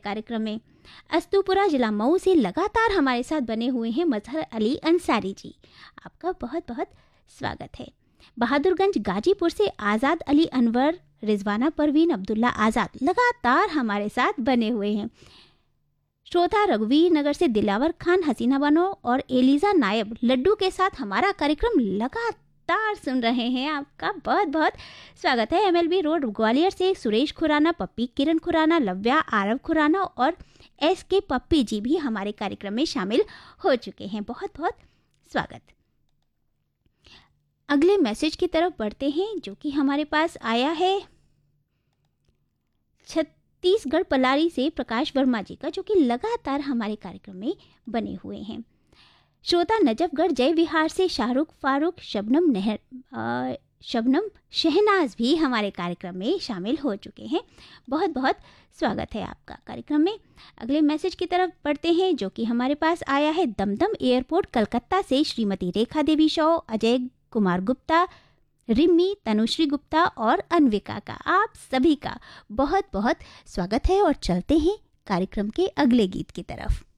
कार्यक्रम में। अस्तुपुरा जिला मऊ से लगातार हमारे साथ बने हुए हैं मजहर अली अंसारी जी, आपका बहुत बहुत स्वागत है। बहादुरगंज गाजीपुर से आज़ाद अली अनवर, रिजवाना परवीन, अब्दुल्ला आज़ाद लगातार हमारे साथ बने हुए हैं। श्रोता रघुवीर नगर से दिलावर खान, हसीना बानो और एलिजा नायब लड्डू के साथ हमारा कार्यक्रम लगातार सुन रहे हैं, आपका बहुत बहुत स्वागत है। MLB रोड ग्वालियर से सुरेश खुराना, पप्पी, किरण खुराना, लव्या, आरव खुराना और SK पप्पी जी भी हमारे कार्यक्रम में शामिल हो चुके हैं, बहुत बहुत स्वागत। अगले मैसेज की तरफ बढ़ते हैं जो कि हमारे पास आया है छत्तीसगढ़ पलारी से प्रकाश वर्मा जी का, जो कि लगातार हमारे कार्यक्रम में बने हुए हैं। श्रोता नजफगढ़ जय विहार से शाहरुख फारूक, शबनम शहनाज भी हमारे कार्यक्रम में शामिल हो चुके हैं, बहुत बहुत स्वागत है आपका कार्यक्रम में। अगले मैसेज की तरफ बढ़ते हैं जो कि हमारे पास आया है दमदम एयरपोर्ट कलकत्ता से श्रीमती रेखा देवी शॉ, अजय कुमार गुप्ता, रिमी, तनुश्री गुप्ता और अन्विका का। आप सभी का बहुत बहुत स्वागत है और चलते हैं कार्यक्रम के अगले गीत की तरफ।